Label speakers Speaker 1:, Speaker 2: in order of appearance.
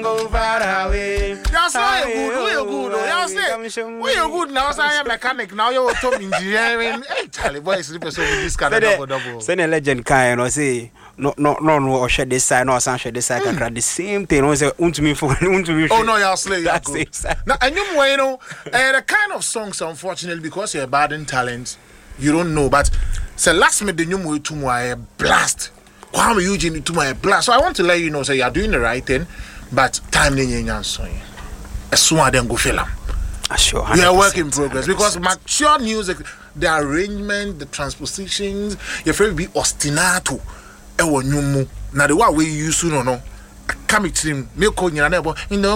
Speaker 1: Go far away.
Speaker 2: That's why you're good. We are good now. I am mechanic now. You're auto engineering. Hey, Charlie, boy, is this kind of double.
Speaker 1: Send a legend kind or say no or shed this side or some shed this side. The same thing. Was to me for
Speaker 2: oh no, you're slave.
Speaker 1: That's it.
Speaker 2: Now, and you know, the kind of songs, unfortunately, because you're bad in talent, you don't know. But say last minute, the new way to my blast. Kwame Eugene to my blast. So I want to let you know, so you're doing the right thing, but time in your song. As soon as go film.
Speaker 1: Sure,
Speaker 2: we are work in progress because mature music, the arrangement, the transpositions, your favorite be ostinato. Ewo nyumu. Now the one we use no. Come to him, milk on your neighbor.